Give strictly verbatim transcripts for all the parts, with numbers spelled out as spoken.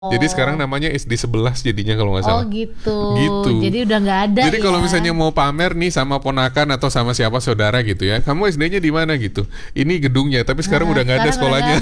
Jadi sekarang Oh. namanya S D sebelas jadinya kalau nggak Oh salah. gitu. Gitu. Jadi udah nggak ada Jadi ya. kalau misalnya mau pamer nih sama ponakan atau sama siapa saudara gitu ya, kamu S D-nya di mana gitu? Ini gedungnya, tapi sekarang Nah, udah nggak ada sekarang sekolahnya.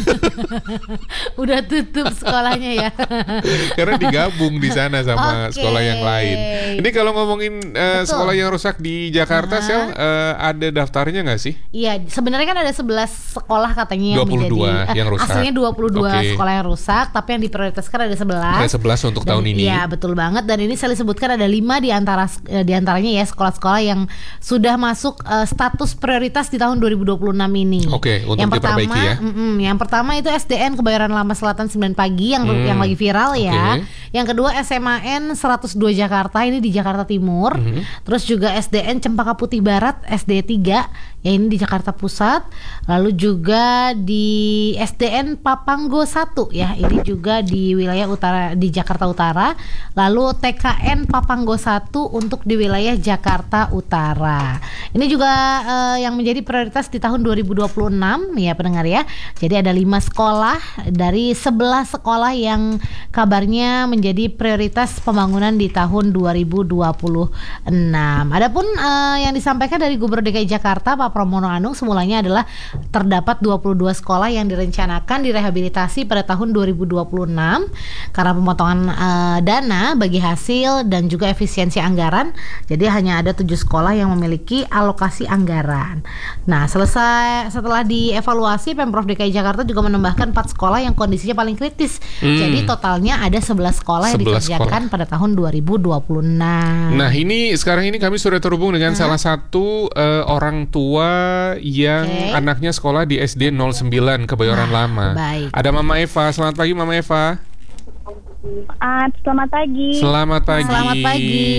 Udah tutup sekolahnya ya. Karena digabung di sana sama Oke. sekolah yang lain. Ini kalau ngomongin eh, Betul. sekolah yang rusak di Jakarta, Aha. Sel, eh, ada daftarnya nggak sih? Iya, sebenarnya kan ada sebelas sekolah katanya yang dua puluh dua menjadi yang rusak. aslinya dua puluh dua Oke. sekolah yang rusak, tapi yang diprioritaskan ada sebelas. Ada sebelas untuk Dan- tahun ini. Iya, betul banget. Dan ini saya sebutkan ada lima di antara eh, di antaranya ya sekolah-sekolah yang sudah masuk eh, status prioritas di tahun dua ribu dua puluh enam ini. Oke, untuk yang pertama, diperbaiki ya. mm-mm, yang pertama itu S D N Kebayoran Lama Selatan sembilan pagi yang Hmm, yang lagi viral ya. oke. Yang kedua S M A N seratus dua Jakarta, ini di Jakarta Timur. Mhm. Terus juga S D N Cempaka Putih Barat S D tiga, ya ini di Jakarta Pusat. Lalu juga di S D N Papanggo satu ya, ini juga di wilayah utara di Jakarta Utara. Lalu T K N Papanggo satu untuk di wilayah Jakarta Utara. Ini juga eh, yang menjadi prioritas di tahun dua ribu dua puluh enam ya pendengar ya. Jadi ada lima sekolah dari sebelas sekolah yang kabarnya menjadi prioritas pembangunan di tahun dua ribu dua puluh enam. Adapun eh, yang disampaikan dari Gubernur D K I Jakarta Pak Pramono Anung semulanya adalah terdapat dua puluh dua sekolah yang direncanakan direhabilitasi pada tahun dua ribu dua puluh enam karena pemotongan eh, dana bagi hasil dan juga efisiensi anggaran. Jadi hanya ada tujuh sekolah yang memiliki alokasi anggaran. Nah, selesai setelah dievaluasi Pemprov D K I Jakarta juga menambahkan empat sekolah yang kondisinya paling kritis. Hmm. Jadi totalnya ada sebelas sekolah yang sebelas dikerjakan pada tahun dua ribu dua puluh enam. Nah, ini sekarang ini kami sudah terhubung dengan Hah? salah satu eh, orang tua yang Oke. anaknya sekolah di S D nol sembilan Kebayoran Nah, Lama. baik. Ada Mama Eva. Selamat pagi Mama Eva. Ah, selamat pagi. Selamat pagi. Selamat pagi.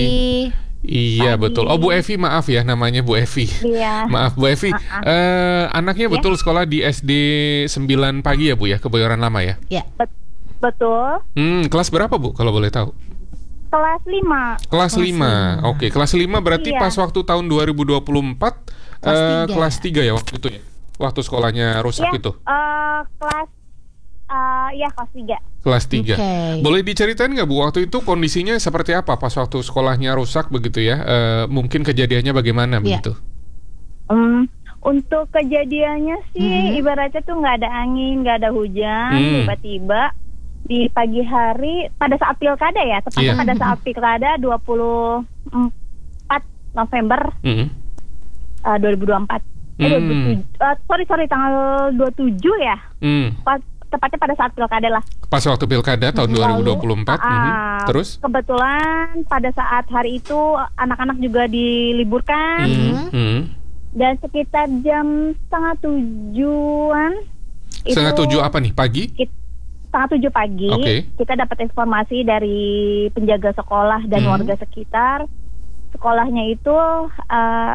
Iya Pagi. betul. Oh Bu Evi, maaf ya namanya Bu Evi. Iya. Maaf Bu Evi. Ah, ah. Eh, anaknya Ya. betul sekolah di S D sembilan pagi ya Bu ya, Kebayoran Lama ya. Ya. Bet- betul. Hmm, kelas berapa Bu kalau boleh tahu? Kelas lima. Kelas Kelas lima. lima. Oke, kelas lima berarti Iya. pas waktu tahun dua ribu dua puluh empat Kelas eh, tiga. kelas tiga ya waktu itu ya. Waktu sekolahnya rusak Ya, itu. eh, kelas eh, ya kelas tiga. Kelas tiga. Oke. Boleh diceritain nggak Bu waktu itu kondisinya seperti apa pas waktu sekolahnya rusak begitu ya? Eh, mungkin kejadiannya bagaimana Iya. begitu? Hmm, untuk kejadiannya sih Mhm. ibaratnya tuh nggak ada angin, nggak ada hujan, Hmm. tiba-tiba di pagi hari pada saat pilkada ya, tepatnya Iya. pada saat pilkada dua puluh empat November Mhm. eh, dua ribu dua puluh empat. Eh, Hmm. dua ribu tujuh, eh, sorry sorry tanggal dua puluh tujuh ya. Hmm. Pas- tepatnya pada saat pilkada lah. Pas waktu pilkada tahun dua ribu dua puluh empat. Lalu, Mhm. ah, Terus? kebetulan pada saat hari itu anak-anak juga diliburkan Mhm. Mhm. dan sekitar jam setengah tujuan Setengah tujuh apa nih pagi? setengah tujuh pagi Oke. kita dapat informasi dari penjaga sekolah dan Hmm. warga sekitar sekolahnya itu eh,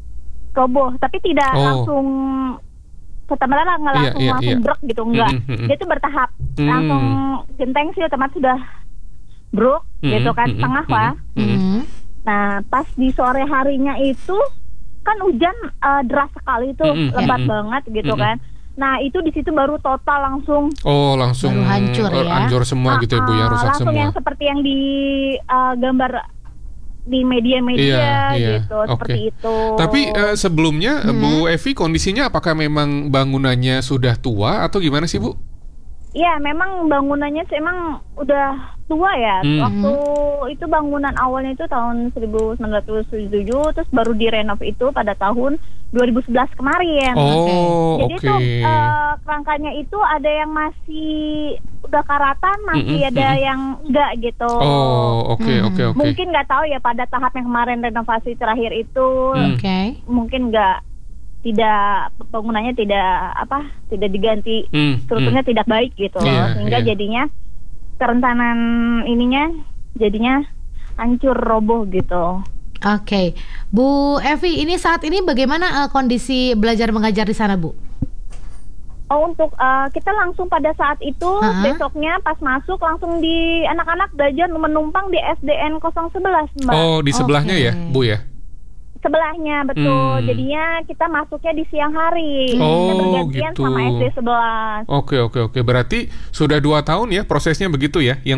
roboh tapi tidak Oh. langsung pertama-tama nggak Iya, langsung iya, langsung iya. brek gitu enggak. Mhm, mhm. Dia tuh bertahap Hmm. langsung genteng sih otomatis sudah bruk Mhm, gitu kan mhm, setengah mhm, lah. mhm. Mhm. Nah pas di sore harinya itu kan hujan eh, deras sekali tuh Mhm, lebat mhm. banget gitu Mhm. kan. Nah itu di situ baru total langsung Oh langsung Baru hancur eh, ya? hancur semua gitu ya Bu ya, ah, rusak langsung semua. yang seperti yang di eh, gambar di media-media Iya, iya. gitu Oke. seperti itu. Tapi eh, sebelumnya Hmm. Bu Evi kondisinya apakah memang bangunannya sudah tua atau gimana sih Bu? Iya, memang bangunannya sih emang udah tua ya. Hmm. Waktu itu bangunan awalnya itu tahun seribu sembilan ratus tujuh puluh tujuh, terus baru direnov itu pada tahun dua ribu sebelas kemarin. Oh, Jadi oke. tuh eh, kerangkanya itu ada yang masih udah karatan, masih Mm-mm, ada mm-mm. yang enggak gitu. Oh, oke Hmm. oke oke. Mungkin nggak tahu ya pada tahap yang kemarin renovasi terakhir itu Hmm. Oke. mungkin nggak tidak bangunannya tidak apa tidak diganti Hmm, strukturnya hmm. tidak baik gitu loh, Iya, sehingga iya. jadinya kerentanan ininya jadinya hancur roboh gitu. Oke. Bu Evi, ini saat ini bagaimana eh, kondisi belajar mengajar di sana, Bu? Oh untuk eh, kita langsung pada saat itu Ha-ha. besoknya pas masuk langsung di anak-anak belajar menumpang di S D N nol sebelas Mbak. Oh, di sebelahnya Oke. ya, Bu ya? sebelahnya, betul. Hmm. Jadinya kita masuknya di siang hari. Oh, Kita bergantian gitu. sama S D sebelas. Oke oke oke. Berarti sudah dua tahun ya prosesnya begitu ya? Yang